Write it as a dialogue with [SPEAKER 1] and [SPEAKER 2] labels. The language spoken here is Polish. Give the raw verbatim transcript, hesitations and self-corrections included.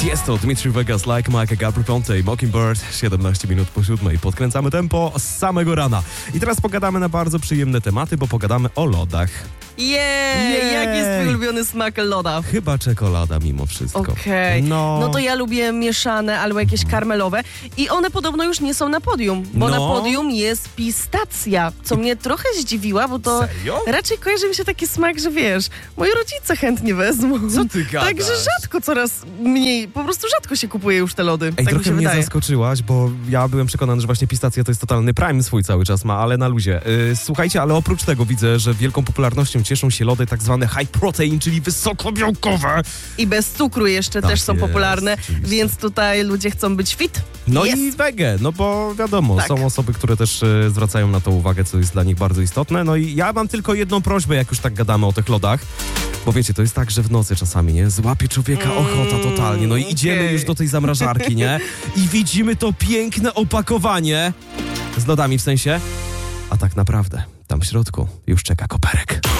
[SPEAKER 1] Tiesto, Dmitry Vegas, Like Mike, Gabry Ponte i Mockingbird. siedemnaście minut po siódmej. Podkręcamy tempo z samego rana. I teraz pogadamy na bardzo przyjemne tematy, bo pogadamy o lodach.
[SPEAKER 2] Jej!
[SPEAKER 1] Jej!
[SPEAKER 2] Jaki jest twój ulubiony smak loda?
[SPEAKER 1] Chyba czekolada mimo wszystko.
[SPEAKER 2] Okej.
[SPEAKER 1] No.
[SPEAKER 2] No to ja lubię mieszane albo jakieś karmelowe. I one podobno już nie są na podium, bo
[SPEAKER 1] No.
[SPEAKER 2] na podium jest pistacja, co mnie trochę zdziwiła, bo to
[SPEAKER 1] Serio?
[SPEAKER 2] raczej kojarzy mi się taki smak, że wiesz, moi rodzice chętnie wezmą.
[SPEAKER 1] Co ty gadasz?
[SPEAKER 2] Także rzadko, coraz mniej, po prostu rzadko się kupuje już te lody.
[SPEAKER 1] Ej,
[SPEAKER 2] tak mi
[SPEAKER 1] trochę
[SPEAKER 2] się
[SPEAKER 1] mnie
[SPEAKER 2] wydaje.
[SPEAKER 1] zaskoczyłaś, bo ja byłem przekonany, że właśnie pistacja to jest totalny prime swój cały czas ma, ale na luzie. Yy, słuchajcie, ale oprócz tego widzę, że wielką popularnością cieszą się lody tak zwane high protein, czyli wysokobiałkowe.
[SPEAKER 2] I bez cukru jeszcze
[SPEAKER 1] Tak
[SPEAKER 2] też są
[SPEAKER 1] jest,
[SPEAKER 2] popularne,
[SPEAKER 1] oczywiście.
[SPEAKER 2] więc tutaj ludzie chcą być fit.
[SPEAKER 1] No
[SPEAKER 2] Jest.
[SPEAKER 1] i wege, no bo wiadomo,
[SPEAKER 2] Tak.
[SPEAKER 1] są osoby, które też e, zwracają na to uwagę, co jest dla nich bardzo istotne. No i ja mam tylko jedną prośbę, jak już tak gadamy o tych lodach. Bo wiecie, to jest tak, że w nocy czasami, nie? Złapie człowieka ochota totalnie. No i idziemy
[SPEAKER 2] okej.
[SPEAKER 1] już do tej zamrażarki, nie? I widzimy to piękne opakowanie z lodami w sensie. A tak naprawdę tam w środku już czeka koperek.